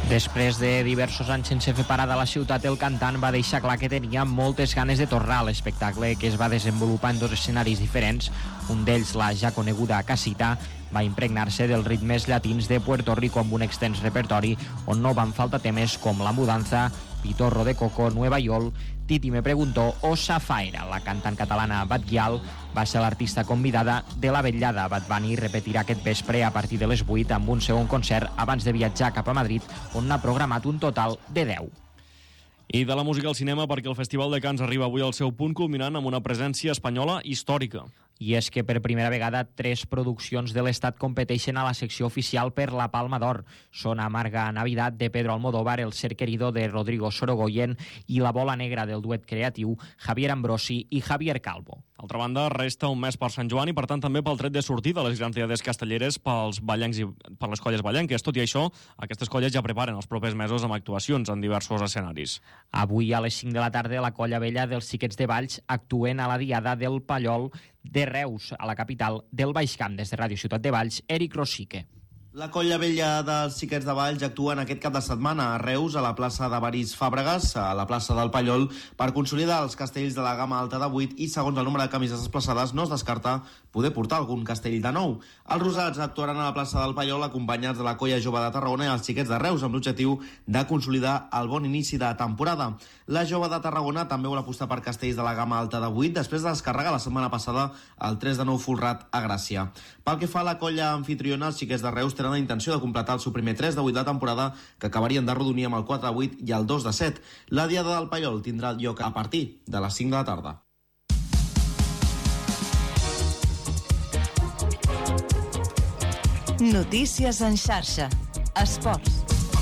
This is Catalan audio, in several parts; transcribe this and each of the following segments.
Després de diversos anys sense fer parada a la ciutat, el cantant va deixar clar que tenia moltes ganes de tornar a l'espectacle, que es va desenvolupar en dos escenaris diferents. Un d'ells, la ja coneguda Casita, va impregnar-se dels ritmes llatins de Puerto Rico amb un extens repertori on no van faltar temes com La Mudanza, Pitorro de Coco, Nueva Yol, Titi me preguntó o Safaira. La cantant catalana Bad Gyal va ser l'artista convidada de la vetllada. Bad Bunny repetirà aquest vespre a partir de les 8 amb un segon concert abans de viatjar cap a Madrid, on n'ha programat un total de 10. I de la música al cinema, perquè el Festival de Cannes arriba avui al seu punt culminant amb una presència espanyola històrica. I és que per primera vegada 3 produccions de l'Estat competeixen a la secció oficial per la Palma d'Or. Són Amarga Navidad, de Pedro Almodóvar, El ser querido, de Rodrigo Sorogoyen, i La bola negra, del duet creatiu Javier Ambrosi i Javier Calvo. D'altra banda, resta un mes per Sant Joan i, per tant, també pel tret de sortida de les grans diades castelleres pels ballencs i per les colles ballenques. Tot i això, aquestes colles ja preparen els propers mesos amb actuacions en diversos escenaris. Avui a les 5 de la tarda la Colla Vella dels Xiquets de Valls actuen a la Diada del Pallol de Reus, a la capital del Baix Camp. Des de Ràdio Ciutat de Valls, Eric Rosique. La Colla Vella dels Xiquets de Valls actuen aquest cap de setmana a Reus, a la plaça d'Evarist Fàbregas, a la plaça del Pallol, per consolidar els castells de la gamma alta de 8 i, segons el número de camises desplaçades, no es descarta poder portar algun castell de nou. Els rosats actuaran a la plaça del Pallol acompanyats de la Colla Jove de Tarragona i els Xiquets de Reus, amb l'objectiu de consolidar el bon inici de temporada. La Jove de Tarragona també vol apostar per castells de la gamma alta de 8 després de descarregar la setmana passada el 3 de 9 Folrat a Gràcia. Pel que fa a la colla anfitriona, els Xiquets de Reus tenen la intenció de completar el seu primer 3 de 8 de temporada, que acabarien de rodonir amb el 4 de 8 i el 2 de 7. La Diada del Pallol tindrà lloc a partir de les 5 de la tarda. Notícies en xarxa. Esports.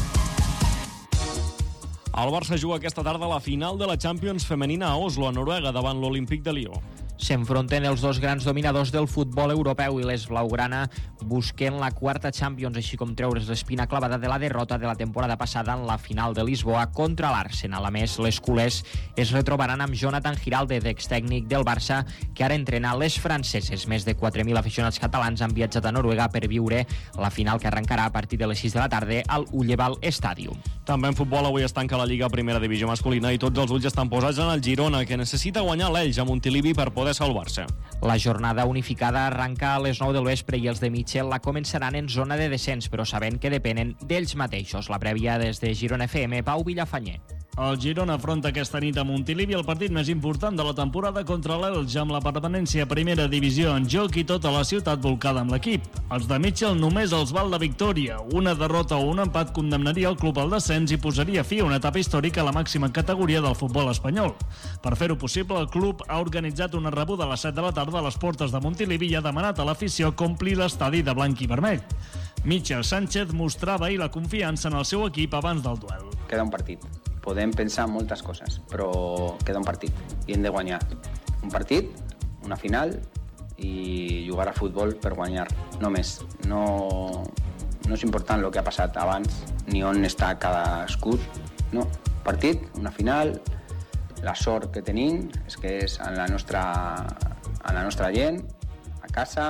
El Barça juga aquesta tarda a la final de la Champions femenina a Oslo, a Noruega, davant l'Olímpic de Lió. S'enfronten els dos grans dominadors del futbol europeu i les blaugrana busquen la quarta Champions, així com treure's l'espina clavada de la derrota de la temporada passada en la final de Lisboa contra l'Arsenal. A més, les culers es retrobaran amb Jonathan Giralde, extècnic del Barça, que ara entrena les franceses. Més de 4.000 aficionats catalans han viatjat a Noruega per viure la final, que arrencarà a partir de les 6 de la tarda al Ulleval Stadium. També en futbol avui es tanca la Lliga Primera Divisió masculina i tots els ulls estan posats en el Girona, que necessita guanyar l'Elx a Montilivi per poder salvar-se. La jornada unificada arranca a les 9 del vespre i els de Mitchell la començaran en zona de descens, però sabent que depenen d'ells mateixos. La prèvia des de Girona FM, Pau Villafanyer. El Girona afronta aquesta nit a Montilivi el partit més important de la temporada contra l'Elx, amb la permanència a primera divisió en joc i tota la ciutat volcada amb l'equip. Els de Mitchell només els val la victòria. Una derrota o un empat condemnaria el club al descens i posaria fi a una etapa històrica a la màxima categoria del futbol espanyol. Per fer-ho possible, el club ha organitzat una rebuda a les 7 de la tarda a les portes de Montilivi i ha demanat a l'afició que ompli l'estadi de blanc i vermell. Michel Sánchez mostrava ahir la confiança en el seu equip abans del duel. Queda un partit. Podem pensar en moltes coses, però queda un partit i hem de guanyar. Un partit, una final i jugar a futbol per guanyar, no més. No és important el que ha passat abans ni on està cadascú. No, partit, una final, la sort que tenim és que és en la nostra gent, a casa,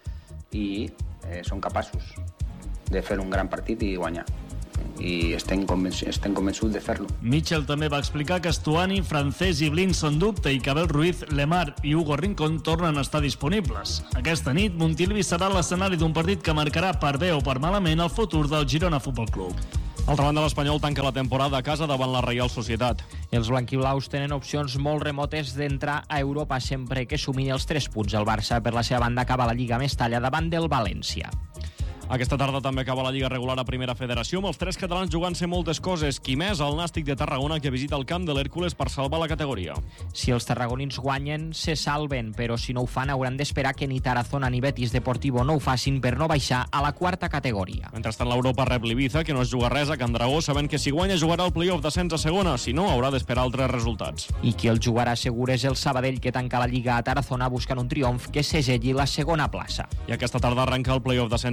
i som capaços de fer un gran partit i guanyar. I estem convençuts de fer-lo. Mitchell també va explicar que Stuani, Francés i Blin són dubte i que Abel Ruiz, Lemar i Hugo Rincón tornen a estar disponibles. Aquesta nit, Montilivi serà l'escenari d'un partit que marcarà per bé o per malament el futur del Girona Futbol Club. Altra banda, l'Espanyol tanca la temporada a casa davant la Reial Societat. Els blanquiblaus tenen opcions molt remotes d'entrar a Europa sempre que sumin els 3 punts. El Barça, per la seva banda, acaba la Lliga Mestalla davant del València. Aquesta tarda també acaba la Lliga regular a Primera Federació, amb els 3 catalans jugant-se moltes coses. Qui més? El Nàstic de Tarragona, que visita el camp de l'Hèrcules per salvar la categoria. Si els tarragonins guanyen, se salven, però si no ho fan hauran d'esperar que ni Tarazona ni Betis Deportivo no ho facin per no baixar a la quarta categoria. Mentrestant, l'Europa rep l'Ibiza, que no es juga res a Can Dragó, sabent que si guanya jugarà el play-off d'ascens a segona, si no haurà d'esperar altres resultats. I qui el jugarà segur és el Sabadell, que tanca la Lliga a Tarazona buscant un triomf que segelli la segona plaça. I aquesta tarda arrenca el play-off d'ascens a tercera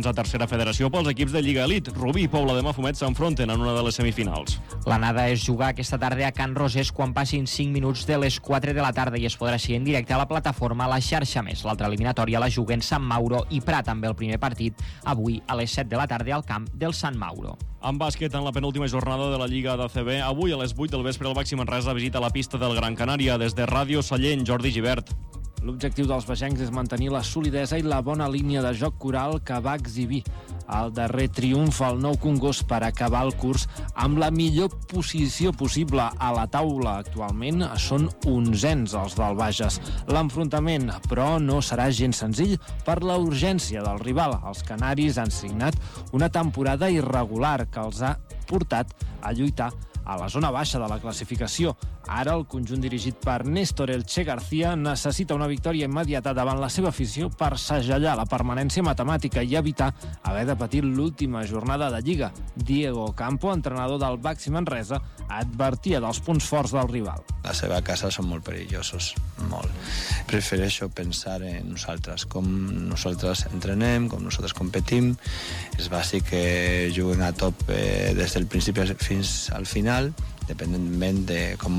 Tercera Federació pels equips de Lliga Elite. Rubí i Pobla de Mafumet s'enfronten en una de les semifinals. L'anada és jugar aquesta tarda a Can Rosés quan passin 5 minuts de les 4 de la tarda i es podrà seguir en directe a la plataforma La Xarxa Més. L'altra eliminatòria la juguen Sant Mauro i Prat, amb el primer partit avui a les 7 de la tarda al camp del Sant Mauro. En bàsquet, en la penúltima jornada de la Lliga d'ACB, avui a les 8 del vespre el Baxi Manresa visita la pista del Gran Canària. Des de Ràdio Sallent, Jordi Gibert. L'objectiu dels bagencs és mantenir la solidesa i la bona línia de joc coral que va exhibir el darrer triomf al Nou Congost per acabar el curs amb la millor posició possible a la taula. Actualment són 11ens els del Bages. L'enfrontament, però, no serà gens senzill per la urgència del rival. Els canaris han signat una temporada irregular que els ha portat a lluitar a la zona baixa de la classificació. Ara el conjunt dirigit per Néstor El Che García necessita una victòria immediata davant la seva afició per segellar la permanència matemàtica i evitar haver de patir l'última jornada de Lliga. Diego Campo, entrenador del Baxi Manresa, advertia dels punts forts del rival. La seva casa són molt perillosos, molt. Prefereixo pensar en nosaltres, com nosaltres entrenem, com nosaltres competim. És bàsic que juguen a top des del principi fins al final, dependentment de com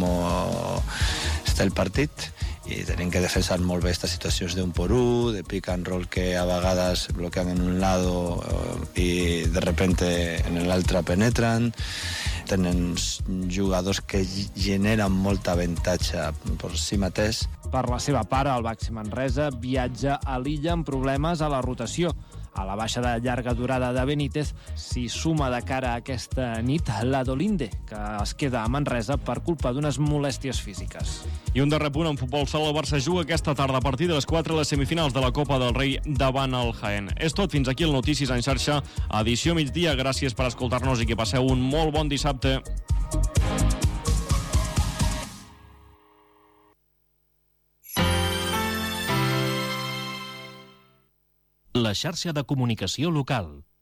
està el partit, i tenim que defensar molt bé aquestes situacions d'un por un, de pick and roll que a vegades bloquean en un lado i de repente en l'altre penetren. Tenen jugadors que generen molta avantatge per si mateix. Per la seva part, el Baxi Manresa viatja a l'illa amb problemes a la rotació. A la baixa de llarga durada de Benítez s'hi suma de cara a aquesta nit la Dolinde, que es queda a Manresa per culpa d'unes molèsties físiques. I un darrer punt en futbol sala. El Barça juga aquesta tarda a partir de les 4 a les semifinals de la Copa del Rei davant el Jaén. És tot, fins aquí el Notícies en xarxa, edició migdia. Gràcies per escoltar-nos i que passeu un molt bon dissabte. La xarxa de comunicació local.